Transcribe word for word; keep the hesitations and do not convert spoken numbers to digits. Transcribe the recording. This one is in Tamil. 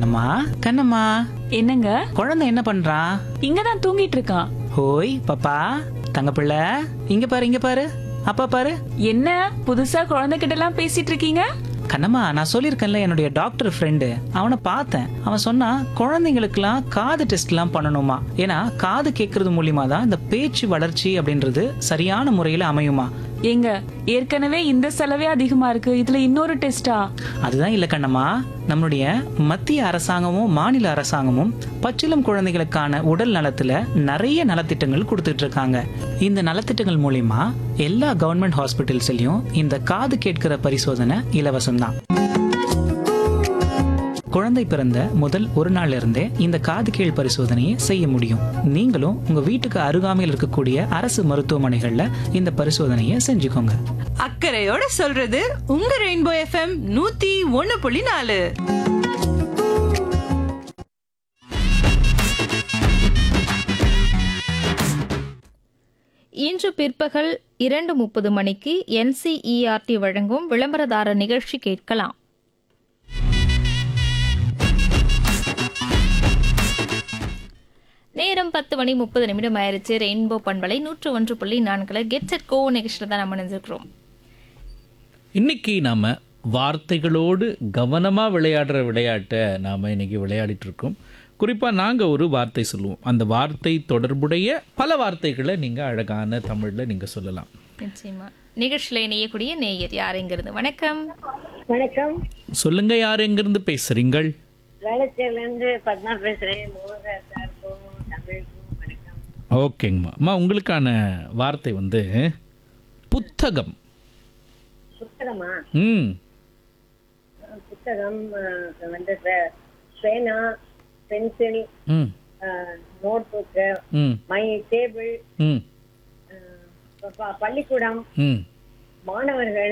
கண்ணம்மா கண்ணம்மா, என்னங்க? குழந்தை என்ன பண்றான்? இங்கதான் தூங்கிட்டு இருக்கான். ஹோய் பாப்பா, தங்கப்பிள்ளை, இங்க பாரு இங்க பாரு, அப்பா பாரு. என்ன புதுசா குழந்தைகிட்ட எல்லாம் பேசிட்டு இருக்கீங்க? கண்ணம்மா, நான் சொல்லியிருக்கேன்ல, என்னுடைய டாக்டர் ஃப்ரெண்டு, அவனை பார்த்தேன். அவன் சொன்னா குழந்தைங்களுக்குலாம் காது டெஸ்ட்லாம் பண்ணணுமா. ஏன்னா காது கேட்கறது மூலியமா தான் இந்த பேச்சு வளர்ச்சி அப்படின்றது சரியான முறையில் அமையுமா. ஏங்க, ஏற்கனவே இந்த செலவே அதிகமா இருக்கு, இதுல இன்னொரு டெஸ்டா? அதுதான் இல்ல கண்ணம்மா, நம்மளுடைய மத்திய அரசாங்கமும் மாநில அரசாங்கமும் பச்சிளம் குழந்தைகளுக்கான உடல் நலத்துல நிறைய நலத்திட்டங்கள் கொடுத்துட்டு இருக்காங்க. இந்த நலத்திட்டங்கள் மூலியமா எல்லா கவர்மெண்ட் ஹாஸ்பிட்டல்ஸ்லயும் இந்த காது கேட்கிற பரிசோதனை இலவசம் தான். குழந்தை பிறந்த முதல் ஒரு நாள்ல இருந்தே இந்த காது கீழ் பரிசோதனையை செய்ய முடியும். நீங்களும் உங்க வீட்டுக்கு அருகாமையில் இருக்கக்கூடிய அரசு மருத்துவமனைகள்ல இந்த பரிசோதனையை செஞ்சுக்கோங்க. அக்கறையோட சொல்றது உங்க ரெயின்போ எஃப்எம் நூத்தி ஒன்னு புள்ளி நாலு. இன்று பிற்பகல் இரண்டு முப்பது மணிக்கு என்சிஇஆர்டி வழங்கும் விளம்பரதாரர் நிகழ்ச்சி கேட்கலாம். நேரம் பத்து மணி முப்பது நிமிடம் ஆயிருச்சு. ரெயின்போ பண்பலை நூற்று ஒன்று புள்ளி நான்குல கெட் செட் கோ நிகழ்ச்சியில் தான் நம்ம நினைஞ்சிருக்கிறோம். இன்னைக்கு நாம் வார்த்தைகளோடு கவனமாக விளையாடுற விளையாட்டை நாம் இன்னைக்கு விளையாடிட்டு இருக்கோம். குறிப்பாக நாங்கள் ஒரு வார்த்தை சொல்லுவோம், அந்த வார்த்தை தொடர்புடைய பல வார்த்தைகளை நீங்கள் அழகான தமிழில் நீங்கள் சொல்லலாம். நிச்சயமா நிகழ்ச்சியில் இணையக்கூடிய நேயர் யார் எங்கிருந்து? வணக்கம். வணக்கம். சொல்லுங்க, யார் எங்கிருந்து பேசுறீங்கள்? வேளச்சேரிலிருந்து பத்மா பேசுறேன். மோகன் சாருக்கும் தமிழுக்கும் வணக்கம். ஓகேங்கம்மா. அம்மா, உங்களுக்கான வார்த்தை வந்து புத்தகம். புத்தகமா? ம் புத்தகம் வந்து பேனா, பென்சில், ம் நோட் புக்கு, ம் மை டேபிள், ம் பள்ளிக்கூடம், ம் மாணவர்கள்,